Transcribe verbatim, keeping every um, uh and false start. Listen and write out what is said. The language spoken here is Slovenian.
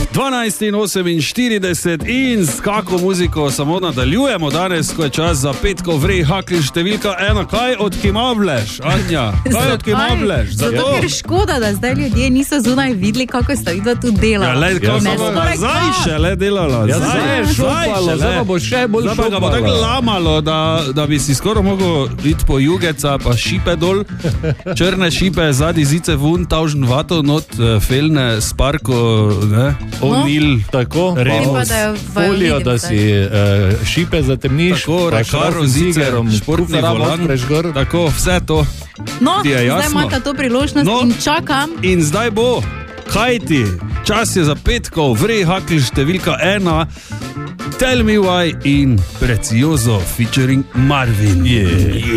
dvanajst in oseminštirideset in s kako muziko samo nadaljujemo danes, ko je čas za petkov vrej hakli številka ena. Kaj odkimavleš, Anja? Kaj odkimavleš? Zato, Zato ker škoda, da zdaj ljudje niso zunaj videli, kako sta vidva tu delala. Ja, le, kako smo nazaj še le delala. Ja, zdaj je šopalo, zdaj pa bo še bolj šopalo. Zdaj pa ga bo tako lamalo, da, da bi si skoro mogel iti po jugeca, pa šipe dol, črne šipe, zadnji zice vun, tavžen vato, not, felne, sparko, ne, onil, no, tako, pa folijo, da si uh, šipe zatemniš, tako, rekaro, zicerom, športni volan, tako, vse to. No, zdaj imate to priložnost no, in čakam. In zdaj bo, kaj ti, čas je za petkov, vrej hakli številka ena, Tell Me Why in Precioso featuring Marvin. Yeah.